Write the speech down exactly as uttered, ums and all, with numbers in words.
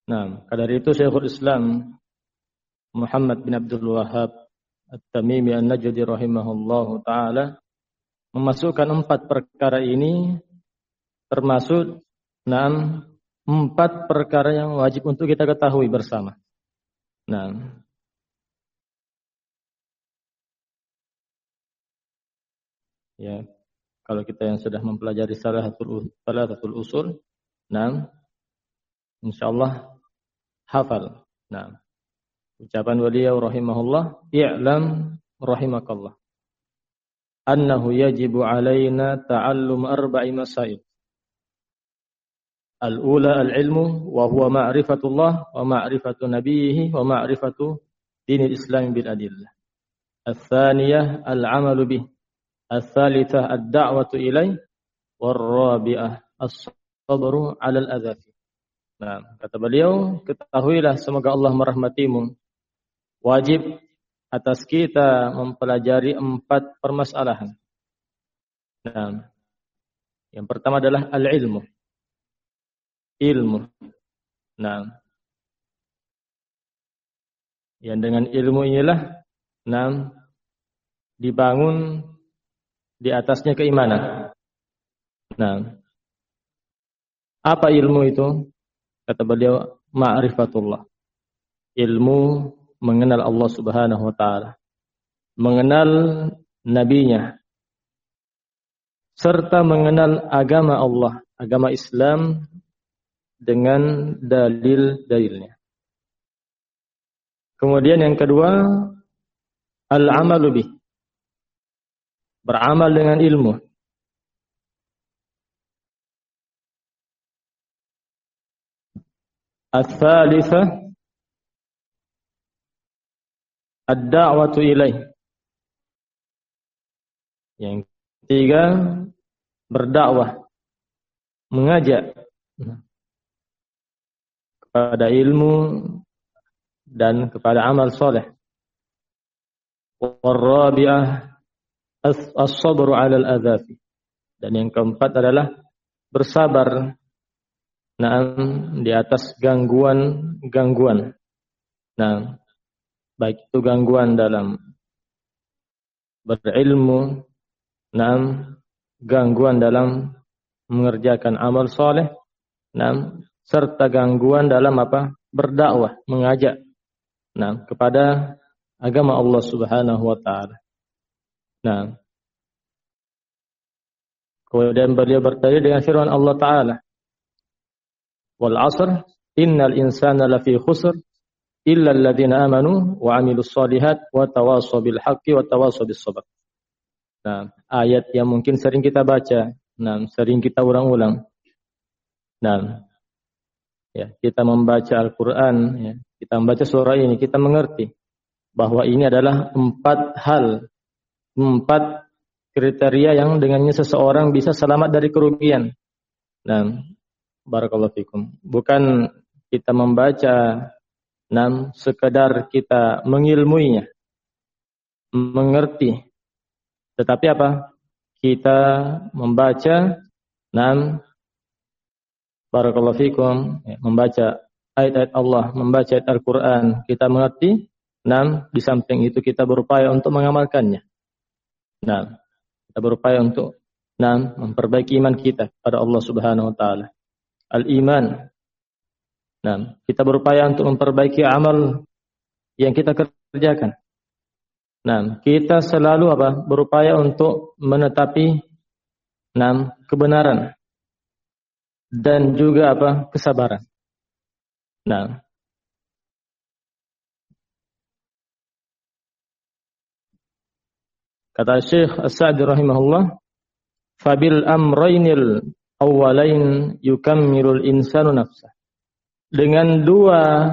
Nah, dari itu Syekhul Islam Muhammad bin Abdul Wahhab At-Tamimi An-Najdi rahimahullahu taala memasukkan empat perkara ini termasuk enam empat perkara yang wajib untuk kita ketahui bersama. Nah, ya, kalau kita yang sudah mempelajari salatul salatul usul, nah, insyaallah hafal. Nah, ucapan beliau rahimahullah, i'lam rahimakallah annahu yajibu alaina ta'allum arba'i masail. Al-ula al-ilmu wa huwa ma'rifatullah wa ma'rifatu nabiyhi wa ma'rifatu dinil Islam bil adillah. Al-thaniyah al-'amalu bih. Al-thalithah ad-da'watu ilaih. Wal-rabi'ah as-sabru 'ala al-adha. Nah, kata beliau, ketahuilah semoga Allah merahmatimu. Wajib atas kita mempelajari empat permasalahan. Nah, yang pertama adalah al-ilmu. Ilmu. Nah, yang dengan ilmu inilah, nah, dibangun di atasnya keimanan. Nah, apa ilmu itu? Kata beliau, ma'rifatullah. Ilmu mengenal Allah Subhanahu wa taala, mengenal nabinya, serta mengenal agama Allah, agama Islam dengan dalil-dalilnya. Kemudian yang kedua, al-amalu bih. Beramal dengan ilmu. Al-thalithah ad-da'watu ilaih. Yang ketiga, berdakwah, mengajak kepada ilmu dan kepada amal soleh. Warabi'ah as-sabru 'ala al-adzafi. Dan yang keempat adalah bersabar nah, di atas gangguan-gangguan. Nah, baik itu gangguan dalam berilmu, nah, gangguan dalam mengerjakan amal soleh, nah, serta gangguan dalam apa? Berdakwah, mengajak nah, kepada agama Allah Subhanahu wa taala. Nah, kemudian beliau bertanya dengan firman Allah taala, "Wal 'asr innal insana lafi khusr illa alladziina aamanu wa 'amilus shalihat wa tawashaw bil haqqi wa tawashaw bis sabr." Nah, ayat yang mungkin sering kita baca, nah, sering kita ulang-ulang. Nah, ya, kita membaca Al-Quran, ya, kita membaca surah ini, kita mengerti bahwa ini adalah empat hal, empat kriteria yang dengannya seseorang bisa selamat dari kerugian. Nah, barakallahu fikum. Bukan kita membaca, nah, sekedar kita mengilmuinya, mengerti. Tetapi apa? Kita membaca, nah, barakallahu fikum, ya, membaca ayat-ayat Allah, membaca ayat Al-Quran, kita mengerti. Nah, di samping itu kita berupaya untuk mengamalkannya. Nah, kita berupaya untuk nah, memperbaiki iman kita pada Allah Subhanahu wa taala. Al-iman. Nah, kita berupaya untuk memperbaiki amal yang kita kerjakan. Nah, kita selalu apa? Berupaya untuk menetapi nah, kebenaran dan juga apa? Kesabaran. Nah, kata Syekh As-Sa'di rahimahullah, fabil amraynil awwalain yukammilul insanu nafsah. Dengan dua